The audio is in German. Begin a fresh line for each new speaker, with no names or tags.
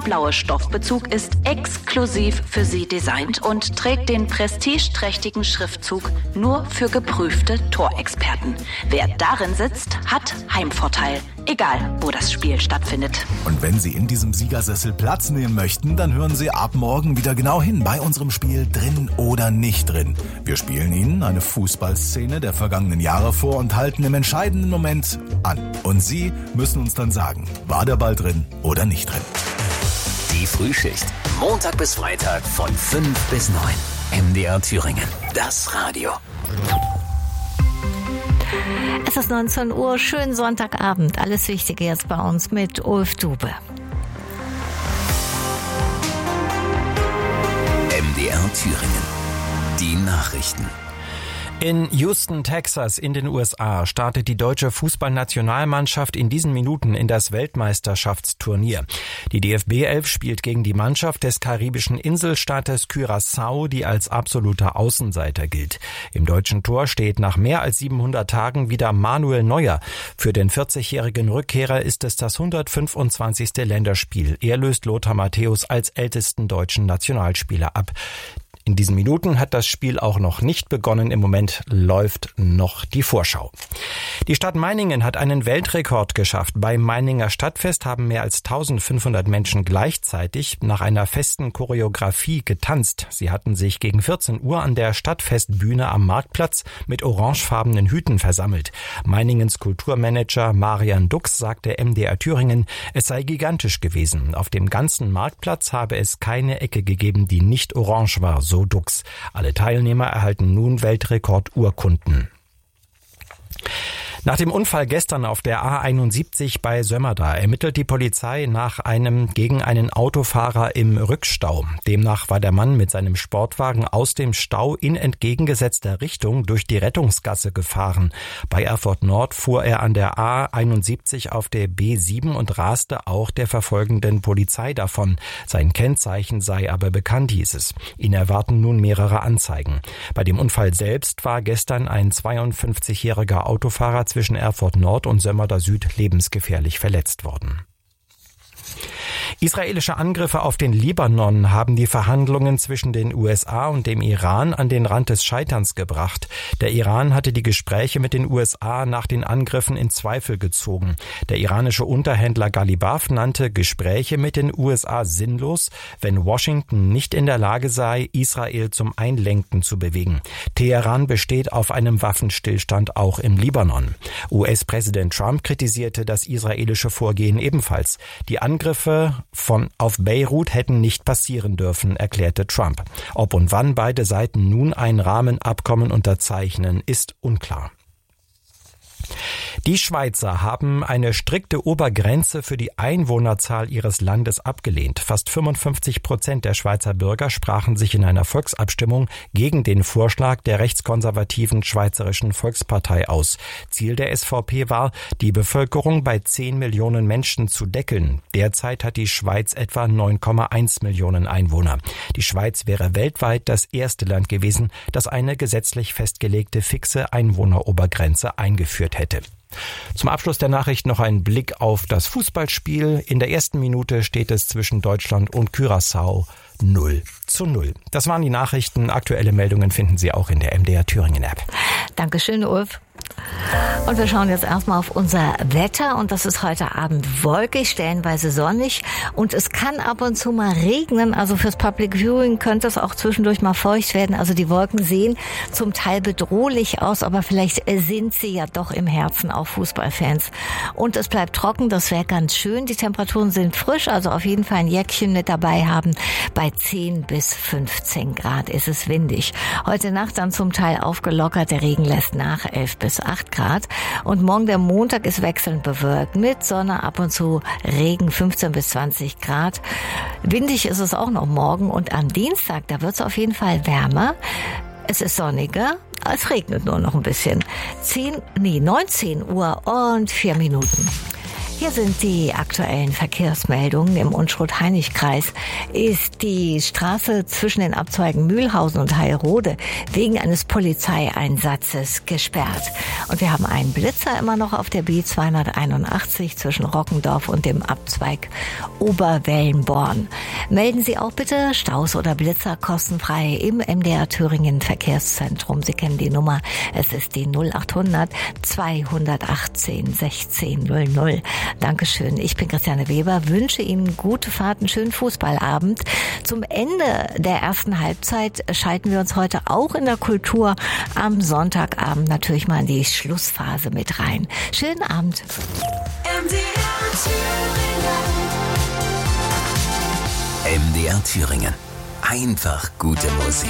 blaue Stoffbezug ist exklusiv für Sie designt und trägt den prestigeträchtigen Schriftzug nur für geprüfte Torexperten. Wer darin sitzt, hat Heimvorteil. Egal, wo das Spiel stattfindet.
Und wenn Sie in diesem Siegersessel Platz nehmen möchten, dann hören Sie ab morgen wieder genau hin bei unserem Spiel Drin oder nicht drin. Wir spielen Ihnen eine Fußballszene der vergangenen Jahre vor und halten im entscheidenden Moment an. Und Sie müssen uns dann sagen, war der Ball drin oder nicht drin.
Die Frühschicht. Montag bis Freitag von 5 bis 9. MDR Thüringen. Das Radio.
Es ist 19 Uhr, schönen Sonntagabend. Alles Wichtige jetzt bei uns mit Ulf Dube.
MDR Thüringen. Die Nachrichten.
In Houston, Texas in den USA startet die deutsche Fußballnationalmannschaft in diesen Minuten in das Weltmeisterschaftsturnier. Die DFB 11 spielt gegen die Mannschaft des karibischen Inselstaates Curaçao, die als absoluter Außenseiter gilt. Im deutschen Tor steht nach mehr als 700 Tagen wieder Manuel Neuer. Für den 40-jährigen Rückkehrer ist es das 125. Länderspiel. Er löst Lothar Matthäus als ältesten deutschen Nationalspieler ab. In diesen Minuten hat das Spiel auch noch nicht begonnen. Im Moment läuft noch die Vorschau. Die Stadt Meiningen hat einen Weltrekord geschafft. Beim Meininger Stadtfest haben mehr als 1500 Menschen gleichzeitig nach einer festen Choreografie getanzt. Sie hatten sich gegen 14 Uhr an der Stadtfestbühne am Marktplatz mit orangefarbenen Hüten versammelt. Meiningens Kulturmanager Marian Dux sagte MDR Thüringen, es sei gigantisch gewesen. Auf dem ganzen Marktplatz habe es keine Ecke gegeben, die nicht orange war. So Dux. Alle Teilnehmer erhalten nun Weltrekordurkunden. Nach dem Unfall gestern auf der A71 bei Sömmerda ermittelt die Polizei gegen einen Autofahrer im Rückstau. Demnach war der Mann mit seinem Sportwagen aus dem Stau in entgegengesetzter Richtung durch die Rettungsgasse gefahren. Bei Erfurt Nord fuhr er an der A71 auf der B7 und raste auch der verfolgenden Polizei davon. Sein Kennzeichen sei aber bekannt, hieß es. Ihn erwarten nun mehrere Anzeigen. Bei dem Unfall selbst war gestern ein 52-jähriger Autofahrer zwischen Erfurt Nord und Sömmerda Süd lebensgefährlich verletzt worden. Israelische Angriffe auf den Libanon haben die Verhandlungen zwischen den USA und dem Iran an den Rand des Scheiterns gebracht. Der Iran hatte die Gespräche mit den USA nach den Angriffen in Zweifel gezogen. Der iranische Unterhändler Ghalibaf nannte Gespräche mit den USA sinnlos, wenn Washington nicht in der Lage sei, Israel zum Einlenken zu bewegen. Teheran besteht auf einem Waffenstillstand auch im Libanon. US-Präsident Trump kritisierte das israelische Vorgehen ebenfalls. Die Angriffe auf Beirut hätten nicht passieren dürfen, erklärte Trump. Ob und wann beide Seiten nun ein Rahmenabkommen unterzeichnen, ist unklar. Die Schweizer haben eine strikte Obergrenze für die Einwohnerzahl ihres Landes abgelehnt. Fast 55% der Schweizer Bürger sprachen sich in einer Volksabstimmung gegen den Vorschlag der rechtskonservativen Schweizerischen Volkspartei aus. Ziel der SVP war, die Bevölkerung bei 10 Millionen Menschen zu deckeln. Derzeit hat die Schweiz etwa 9,1 Millionen Einwohner. Die Schweiz wäre weltweit das erste Land gewesen, das eine gesetzlich festgelegte fixe Einwohnerobergrenze eingeführt hätte. Zum Abschluss der Nachricht noch ein Blick auf das Fußballspiel. In der ersten Minute steht es zwischen Deutschland und Curaçao 0:0. Das waren die Nachrichten. Aktuelle Meldungen finden Sie auch in der MDR Thüringen App.
Dankeschön, Ulf. Und wir schauen jetzt erstmal auf unser Wetter und das ist heute Abend wolkig, stellenweise sonnig und es kann ab und zu mal regnen, also fürs Public Viewing könnte es auch zwischendurch mal feucht werden, also die Wolken sehen zum Teil bedrohlich aus, aber vielleicht sind sie ja doch im Herzen auch Fußballfans. Und es bleibt trocken, das wäre ganz schön, die Temperaturen sind frisch, also auf jeden Fall ein Jäckchen mit dabei haben, bei 10 bis 15 Grad ist es windig. Heute Nacht dann zum Teil aufgelockert, der Regen lässt nach, 11 bis 8 Grad. Und morgen der Montag ist wechselnd bewölkt mit Sonne, ab und zu Regen, 15 bis 20 Grad. Windig ist es auch noch morgen und am Dienstag, da wird es auf jeden Fall wärmer. Es ist sonniger, es regnet nur noch ein bisschen. 19 Uhr und 4 Minuten. Hier sind die aktuellen Verkehrsmeldungen. Im Unstrut-Hainich-Kreis ist die Straße zwischen den Abzweigen Mühlhausen und Heilrode wegen eines Polizeieinsatzes gesperrt. Und wir haben einen Blitzer immer noch auf der B281 zwischen Rockendorf und dem Abzweig Oberwellenborn. Melden Sie auch bitte Staus oder Blitzer kostenfrei im MDR Thüringen Verkehrszentrum. Sie kennen die Nummer. Es ist die 0800 218 1600. Dankeschön. Ich bin Christiane Weber, wünsche Ihnen gute Fahrt, einen schönen Fußballabend. Zum Ende der ersten Halbzeit schalten wir uns heute auch in der Kultur am Sonntagabend natürlich mal in die Schlussphase mit rein. Schönen Abend.
MDR Thüringen. Einfach gute Musik.